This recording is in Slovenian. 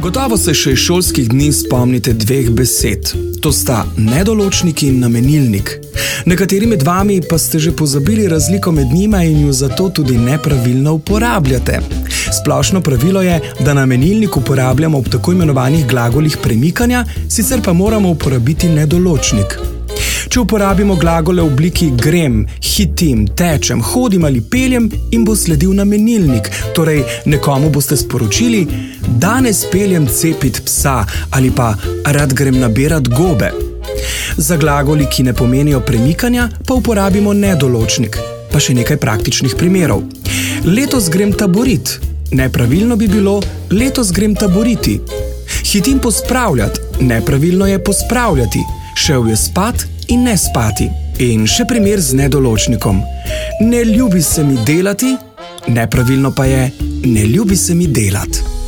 Gotovo se še iz šolskih dni spomnite dveh besed. To sta nedoločnik in namenilnik. Nekateri med vami pa ste že pozabili razliko med njima in jo zato tudi nepravilno uporabljate. Splošno pravilo je, da namenilnik uporabljamo ob tako imenovanih glagolih premikanja, sicer pa moramo uporabiti nedoločnik. Če uporabimo glagole v obliki grem, hitim, tečem, hodim ali peljem, jim bo sledil namenilnik, torej nekomu boste sporočili: danes peljem cepit psa ali pa rad grem nabirat gobe. Za glagoli, ki ne pomenijo premikanja, pa uporabimo nedoločnik. Pa še nekaj praktičnih primerov. Letos grem taborit. Nepravilno bi bilo letos grem taboriti. Hitim pospravljati. Nepravilno je pospravljati. Šel je spat in ne spati. In še primer z nedoločnikom. Ne ljubi se mi delati, nepravilno pa je ne ljubi se mi delati.